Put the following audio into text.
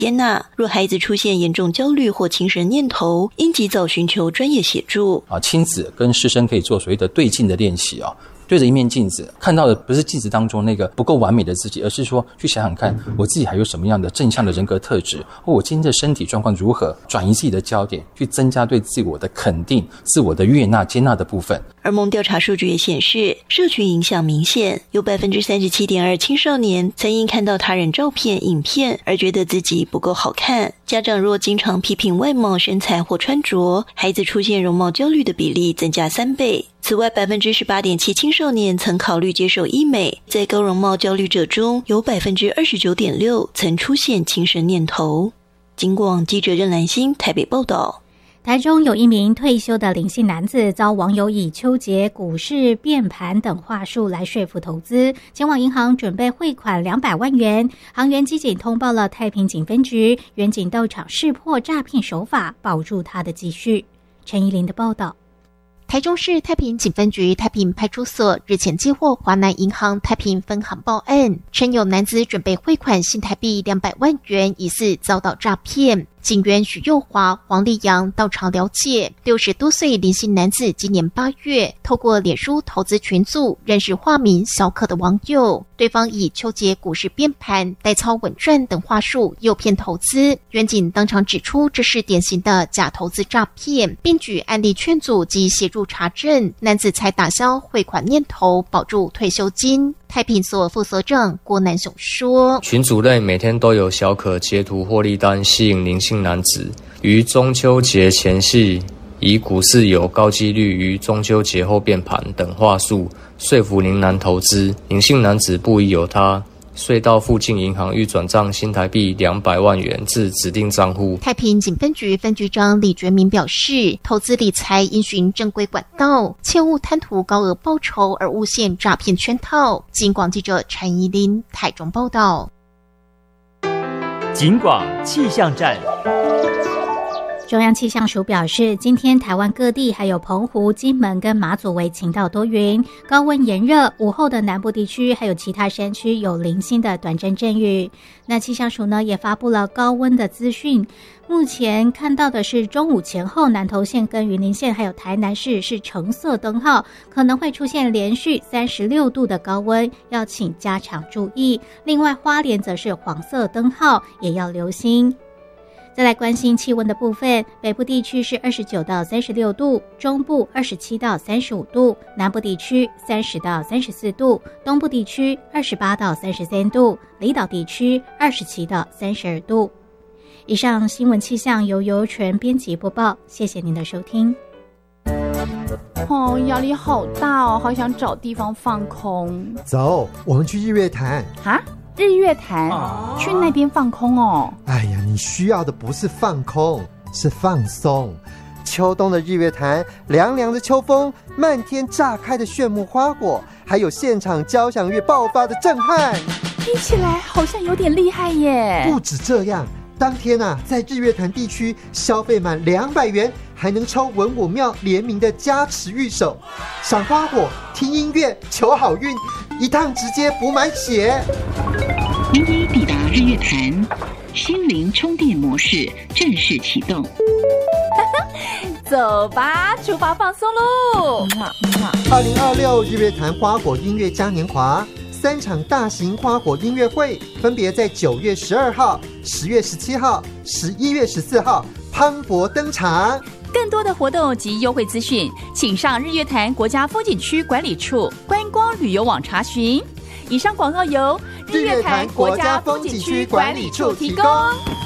接纳。若孩子出现严重焦虑或轻生念头，应及早寻求专业协助。 亲子跟师生可以做所谓的对镜的练习对着一面镜子，看到的不是镜子当中那个不够完美的自己，而是说去想想看我自己还有什么样的正向的人格特质，或我今天的身体状况如何，转移自己的焦点，去增加对自我的肯定、自我的悦纳、接纳的部分。 而梦调查数据也显示，社群影响明显，有 37.2% 青少年曾因看到他人照片、影片而觉得自己不够好看。家长若经常批评外貌、身材或穿着，孩子出现容貌焦虑的比例增加3倍。此外 18.7% 青少年曾考虑接受医美，在高容貌焦虑者中有 29.6% 曾出现轻生念头。警广记者任兰心台北报道。 台中有一名退休的林姓男子遭网友以秋节股市变盘等话术来说服投资，前往银行准备汇款200万元。行员机警通报了太平警分局，员警到场识破诈骗手法，保住他的积蓄。陈怡琳的报道。 台中市太平警分局太平派出所日前接获华南银行太平分行报案，称有男子准备汇款新台币200万元，疑似遭到诈骗。警员许佑华、黄立阳到场了解，60多岁林姓男子今年8月透过脸书投资群组认识化名小可的网友，对方以秋节股市变盘、代操稳赚等话术诱骗投资。员警当场指出这是典型的假投资诈骗，并举案例劝阻及协助查证，男子才打消汇款念头，保住退休金。太平所副所长郭南雄说， 群组内每天都有小可截图获利单吸引林姓男子，于中秋节前夕以股市有高几率于中秋节后变盘等话术说服林男投资。林姓男子不疑有他，遂到附近银行预转账新台币200万元至指定账户。 太平警分局分局长李觉明表示，投资理财应循正规管道，切勿贪图高额报酬而误陷诈骗圈套。警广记者陈怡琳台中报道。 警广气象站。 中央气象署表示，今天台湾各地还有澎湖、金门跟马祖为晴到多云，高温炎热，午后的南部地区还有其他山区有零星的短暂阵雨。那气象署呢也发布了高温的资讯，目前看到的是中午前后南投县跟云林县还有台南市是橙色灯号，可能会出现连续36度的高温，要请加强注意。另外花莲则是黄色灯号，也要留心。再来关心气温的部分，北部地区是29到36度，中部27到35度，南部地区30到34度，东部地区28到33度，离岛地区27到32度。以上新闻气象由尤纯编辑播报，谢谢您的收听。 压力好大哦，好想找地方放空。 走，我们去日月潭。 哈？日月潭，去那边放空哦。 哎呀，你需要的不是放空，是放松。秋冬的日月潭，凉凉的秋风，漫天炸开的炫目花果，还有现场交响乐爆发的震撼， 听起来好像有点厉害耶。 不止这样，当天在日月潭地区消费满200元，还能抽文武庙联名的加持御守，赏花火、听音乐、求好运，一趟直接补满血。 您已抵达日月潭，心灵充电模式正式启动。 走吧，出发放松喽 ！2026日月潭花火音乐嘉年华，3场大型花火音乐会，分别在9月12号、10月17号、11月14号磅礴登场。 更多的活动及优惠资讯，请上日月潭国家风景区管理处观光旅游网查询。以上广告由日月潭国家风景区管理处提供。